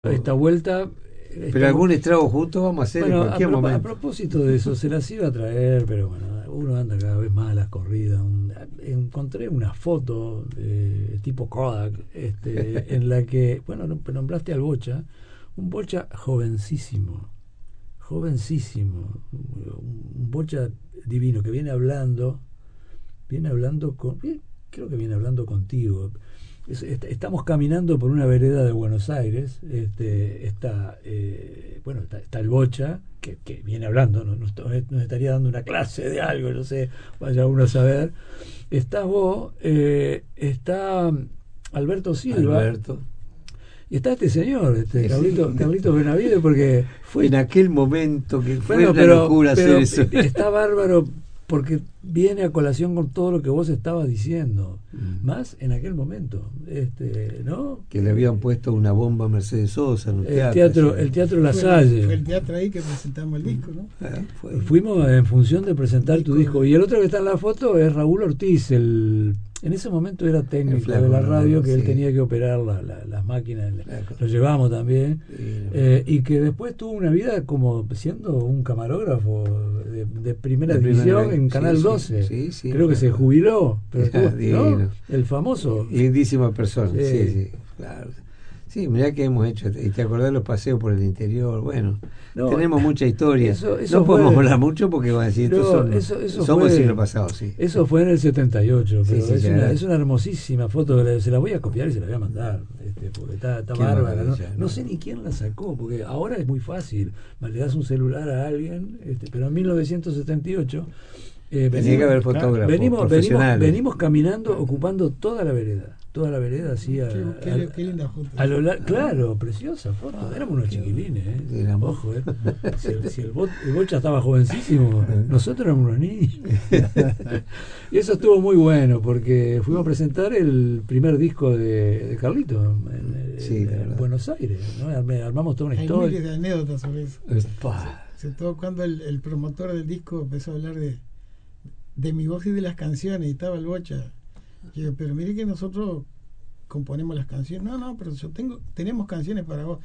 Esta vuelta. Pero algún estrago justo vamos a hacer en cualquier momento. A propósito de eso, se las iba a traer, pero bueno, uno anda cada vez más a las corridas. Encontré una foto tipo Kodak, en la que, bueno, nombraste al Bocha, un Bocha jovencísimo, un Bocha divino que viene hablando creo que viene hablando contigo. Estamos caminando por una vereda de Buenos Aires, está el Bocha que viene hablando, nos estaría dando una clase de algo, no sé, vaya uno a saber. Estás vos, está Alberto Silva, y está este señor, Carlitos Benavides, porque fue en aquel momento que fue una locura hacer eso. Está bárbaro porque viene a colación con todo lo que vos estabas diciendo, más en aquel momento, ¿no? Que le habían puesto una bomba a Mercedes Sosa en un teatro. El Teatro La Salle. Fue el teatro ahí que presentamos el disco, ¿no? Fuimos en función de presentar tu disco. Y el otro que está en la foto es Raúl Ortiz, en ese momento era técnico de la radio, que él tenía que operar las máquinas, lo llevamos también, y que después tuvo una vida como siendo un camarógrafo de primera división en Canal 12. Creo que se jubiló, pero ¿no? El famoso. Lindísima persona, sí, claro. Sí, mirá que hemos hecho, y te acordás los paseos por el interior, bueno, tenemos mucha historia. No podemos hablar mucho porque van a decir, somos el siglo pasado, sí. Eso fue en el 78, pero es una hermosísima foto, se la voy a copiar y se la voy a mandar, porque está bárbara. No sé ni quién la sacó, porque ahora es muy fácil, le das un celular a alguien, pero en 1978... tenía que haber fotógrafos profesionales. Venimos caminando, ocupando toda la vereda así qué linda foto. Claro, preciosa foto. Éramos unos chiquilines, ojo, si el Bocha estaba jovencísimo, nosotros éramos unos niños. Y eso estuvo muy bueno porque fuimos a presentar el primer disco de Carlito en Buenos Aires, ¿no? Armamos toda una historia. Hay miles de anécdotas sobre eso. Sobre todo cuando el promotor del disco empezó a hablar de mi voz y de las canciones, y estaba el Bocha. Y yo, pero mire que nosotros componemos las canciones. No, pero tenemos canciones para vos.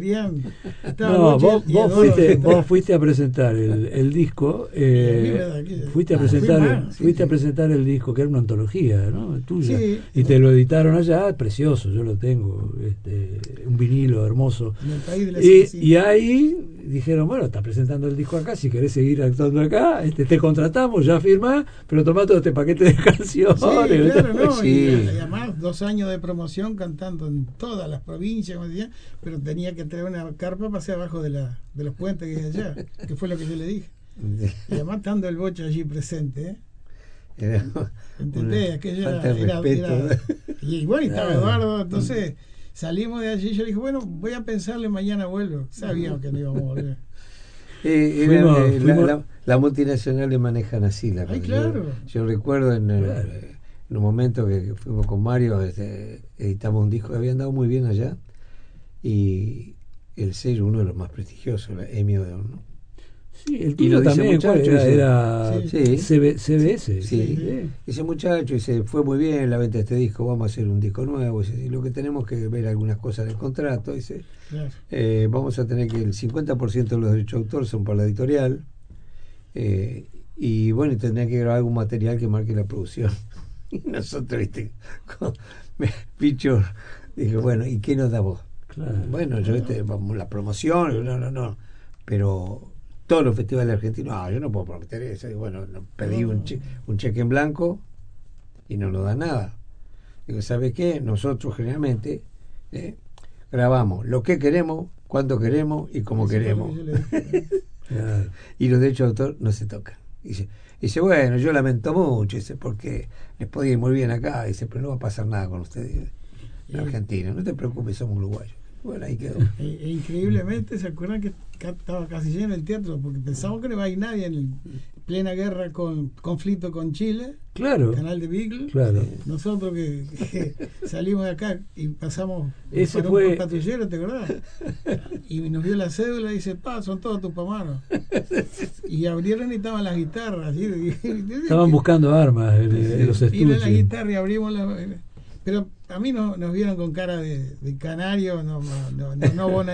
Vos fuiste a presentar el disco, fuiste a presentar el disco, que era una antología, ¿no? Tuya, y te lo editaron allá, precioso, yo lo tengo, un vinilo hermoso, y ahí dijeron, bueno, está presentando el disco acá, si querés seguir actuando acá, te contratamos, ya firmás, pero tomá todo este paquete de canciones. Y además 2 años de promoción cantando en todas las provincias, pero tenía que traer una carpa para hacer abajo de los puentes que hay allá, que fue lo que yo le dije. Y además estando el Bocha allí presente, ¿entendés? Aquella era y bueno, estaba Eduardo, entonces salimos de allí y yo le dije, bueno, voy a pensarle, mañana vuelvo. Sabíamos que no íbamos a volver. La multinacional le manejan así la cosa. Claro. Yo recuerdo en un momento que fuimos con Mario, editamos un disco que había andado muy bien allá, y el sello, uno de los más prestigiosos, EMI Odeon, ¿no? Sí, el tuyo también, era CBS. Sí. Ese muchacho dice, fue muy bien la venta de este disco, vamos a hacer un disco nuevo. Dice, lo que tenemos que ver algunas cosas del contrato, dice, vamos a tener que el 50% de los derechos de autor son para la editorial, y bueno, y tendría que grabar algún material que marque la producción. Y nosotros, con Picho, dije, bueno, ¿y qué nos da vos? Claro. Bueno, yo vamos, la promoción, no, pero todos los festivales argentinos, yo no puedo prometer eso. Y bueno, pedí un cheque en blanco y no nos da nada. Digo, ¿sabe qué? Nosotros generalmente grabamos lo que queremos, cuando queremos y como queremos. Y los derechos de autor no se tocan. Dice, bueno, yo lamento mucho, dice, porque les podía ir muy bien acá, dice, pero no va a pasar nada con ustedes en Argentina, no te preocupes, somos uruguayos. Bueno, ahí quedó. Increíblemente, ¿se acuerdan que estaba casi lleno el teatro? Porque pensamos que no iba a ir nadie en plena guerra, con conflicto con Chile, canal de Beagle. Nosotros que salimos de acá y pasamos por un patrullero, ¿te acordás? Y nos dio la cédula y dice, son todos tupamaros. Y abrieron y estaban las guitarras. Estaban buscando armas en los estudios. Y la guitarra y abrimos pero a mí nos vieron con cara de canario, no